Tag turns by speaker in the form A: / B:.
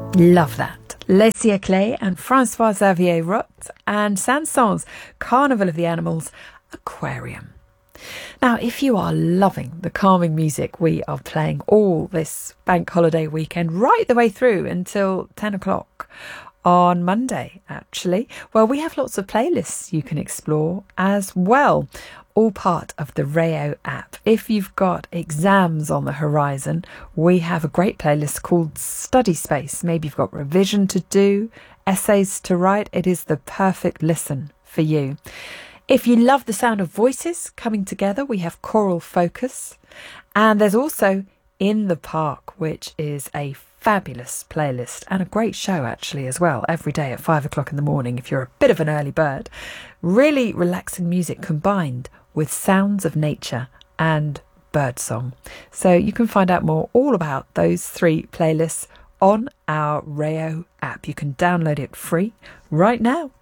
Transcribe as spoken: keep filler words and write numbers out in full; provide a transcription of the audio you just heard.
A: Love that. Lacia Clay and Francois Xavier Roth and Sanson's Carnival of the Animals Aquarium. Now, if you are loving the calming music we are playing all this bank holiday weekend, right the way through until ten o'clock on Monday, actually, well, we have lots of playlists you can explore as well, all part of the Rayo app. If you've got exams on the horizon, we have a great playlist called Study Space. Maybe you've got revision to do, essays to write. It is the perfect listen for you. If you love the sound of voices coming together, we have Choral Focus. And there's also In the Park, which is a fabulous playlist and a great show actually as well, every day at five o'clock in the morning if you're a bit of an early bird. Really relaxing music combined with sounds of nature and birdsong. So you can find out more all about those three playlists on our Rayo app. You can download it free right now.